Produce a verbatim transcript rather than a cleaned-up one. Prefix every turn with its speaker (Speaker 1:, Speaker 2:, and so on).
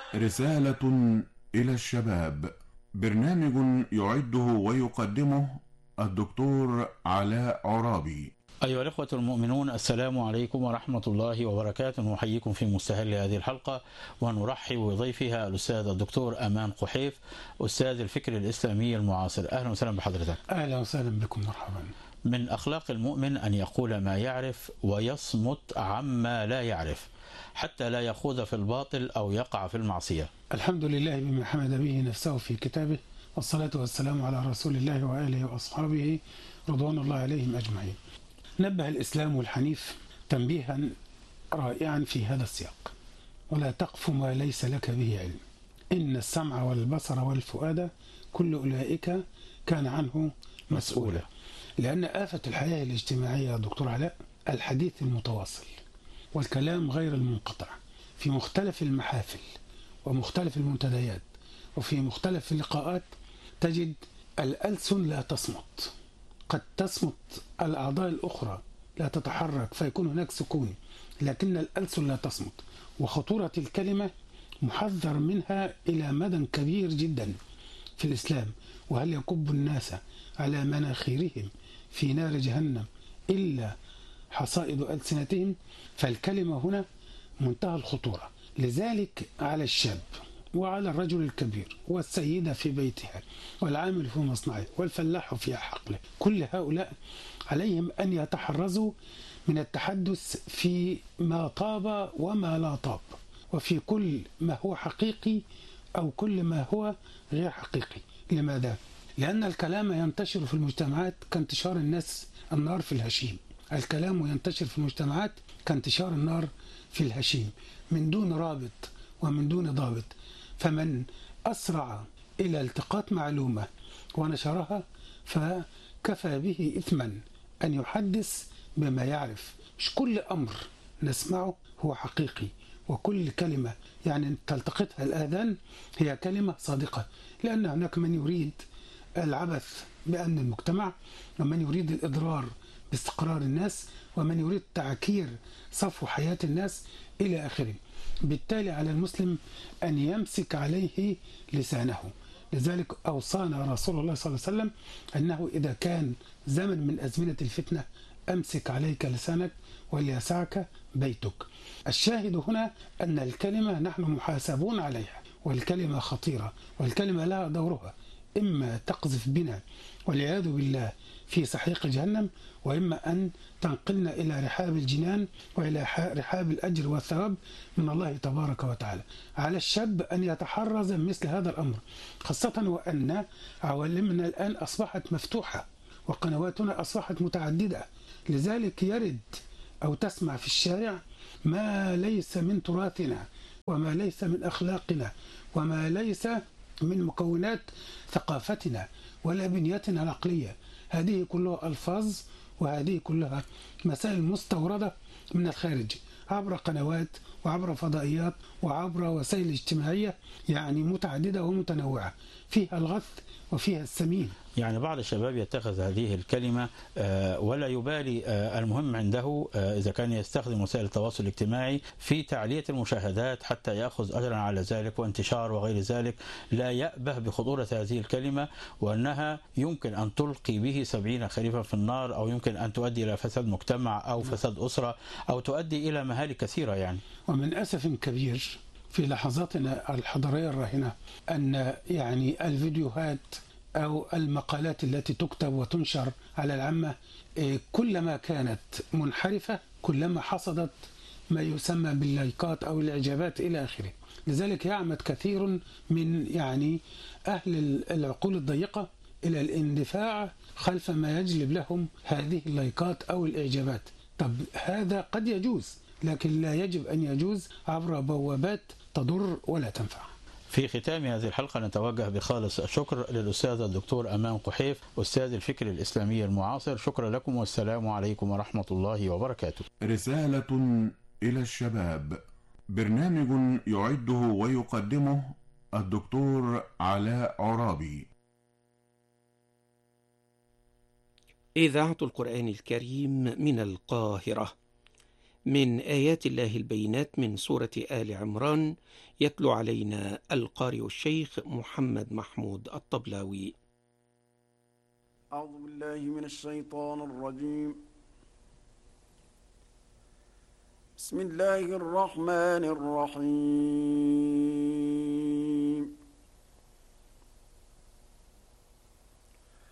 Speaker 1: رسالة إلى الشباب، برنامج يعده ويقدمه الدكتور علاء عرابي.
Speaker 2: أيها الأخوة المؤمنون، السلام عليكم ورحمة الله وبركاته. نحييكم في مستهل هذه الحلقة ونرحب بضيفها الأستاذ الدكتور أمان قحيف، أستاذ الفكر الإسلامي المعاصر. أهلا وسهلا بحضرتك.
Speaker 3: أهلا وسهلا بكم، مرحبا.
Speaker 2: من أخلاق المؤمن أن يقول ما يعرف ويصمت عما لا يعرف حتى لا يخوض في الباطل أو يقع في المعصية.
Speaker 3: الحمد لله بما حمد به نفسه في كتابه، والصلاة والسلام على رسول الله وآله وأصحابه رضوان الله عليهم أجمعين. نبه الإسلام الحنيف تنبيها رائعا في هذا السياق: ولا تقف ما ليس لك به علم، إن السمع والبصر والفؤاد كل أولئك كان عنه مسؤولا. لأن آفة الحياة الاجتماعية يا دكتور علاء الحديث المتواصل والكلام غير المنقطع في مختلف المحافل ومختلف المنتديات وفي مختلف اللقاءات. تجد الألسن لا تصمت، قد تصمت الأعضاء الأخرى لا تتحرك فيكون هناك سكون، لكن الألسن لا تصمت. وخطورة الكلمة محذر منها إلى مدى كبير جدا في الإسلام. وهل يكب الناس على مناخيرهم في نار جهنم إلا حصائد ألسنتهم؟ فالكلمة هنا منتهى الخطورة. لذلك على الشاب وعلى الرجل الكبير والسيدة في بيتها والعامل في مصنعه والفلاح في حقله، كل هؤلاء عليهم أن يتحرزوا من التحدث في ما طاب وما لا طاب، وفي كل ما هو حقيقي أو كل ما هو غير حقيقي. لماذا؟ لأن الكلام ينتشر في المجتمعات كانتشار الناس النار في الهشيم. الكلام ينتشر في المجتمعات كانتشار النار في الهشيم، من دون رابط ومن دون ضابط. فمن أسرع إلى التقاط معلومة ونشرها فكفى به إثما أن يحدث بما يعرف. مش كل أمر نسمعه هو حقيقي، وكل كلمة يعني تلتقطها الآذان هي كلمة صادقة، لأن هناك من يريد العبث بأمن المجتمع، ومن يريد الإضرار باستقرار الناس، ومن يريد تعكير صفو حياة الناس إلى آخره. بالتالي على المسلم أن يمسك عليه لسانه. لذلك أوصانا رسول الله صلى الله عليه وسلم أنه إذا كان زمن من أزمنة الفتنة أمسك عليك لسانك وليسعك بيتك. الشاهد هنا أن الكلمة نحن محاسبون عليها، والكلمة خطيرة، والكلمة لها دورها، إما تقذف بنا والعياذ بالله في سحيق جهنم، وإما أن تنقلنا إلى رحاب الجنان وإلى رحاب الأجر والثواب من الله تبارك وتعالى. على الشاب أن يتحرز من مثل هذا الأمر، خاصة وأن عوالمنا الآن أصبحت مفتوحة وقنواتنا أصبحت متعددة. لذلك يرد أو تسمع في الشارع ما ليس من تراثنا وما ليس من أخلاقنا وما ليس من مكونات ثقافتنا ولا بنيتنا العقلية. هذه كلها ألفاظ وهذه كلها مسائل مستوردة من الخارج عبر قنوات وعبر فضائيات وعبر وسائل اجتماعية يعني متعددة ومتنوعة، فيها الغث وفيها السمين.
Speaker 2: يعني بعض الشباب يتخذ هذه الكلمة ولا يبالي، المهم عنده إذا كان يستخدم وسائل التواصل الاجتماعي في تعلية المشاهدات حتى يأخذ أجرا على ذلك وانتشار وغير ذلك، لا يأبه بخطورة هذه الكلمة وأنها يمكن أن تلقي به سبعين خريفا في النار، أو يمكن أن تؤدي إلى فساد مجتمع أو فساد أسرة أو تؤدي إلى مهالك كثيرة. يعني
Speaker 3: ومن أسف كبير في لحظاتنا الحضارية الراهنة أن يعني الفيديوهات أو المقالات التي تكتب وتنشر على العامة كلما كانت منحرفة كلما حصدت ما يسمى باللايكات أو الإعجابات إلى آخره. لذلك يعمد كثير من يعني أهل العقول الضيقة إلى الاندفاع خلف ما يجلب لهم هذه اللايكات أو الإعجابات. طب هذا قد يجوز، لكن لا يجب أن يجوز عبر بوابات تضر ولا تنفع.
Speaker 2: في ختام هذه الحلقة نتوجه بخالص الشكر للأستاذ الدكتور أمان قحيف، أستاذ الفكر الإسلامي المعاصر. شكرا لكم والسلام عليكم ورحمة الله وبركاته.
Speaker 1: رسالة إلى الشباب، برنامج يعده ويقدمه الدكتور علاء عرابي.
Speaker 4: إذاعة القرآن الكريم من القاهرة من آيات الله البينات من سورة آل عمران، يتلو علينا القارئ الشيخ محمد محمود الطبلاوي.
Speaker 5: أعوذ بالله من الشيطان الرجيم. بسم الله الرحمن الرحيم.